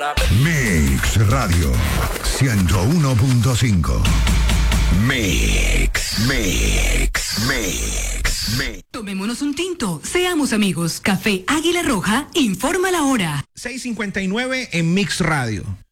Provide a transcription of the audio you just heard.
Mix Radio 101.5. Mix. Tomémonos un tinto, seamos amigos. Café Águila Roja informa la hora. 6:59 en Mix Radio.